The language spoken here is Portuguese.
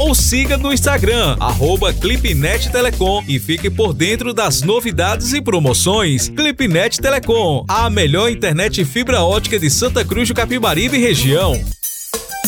ou siga no Instagram, @Clipnet Telecom, e fique por dentro das novidades e promoções. Clipnet Telecom, a melhor internet fibra ótica de Santa Cruz do Capibaribe e região.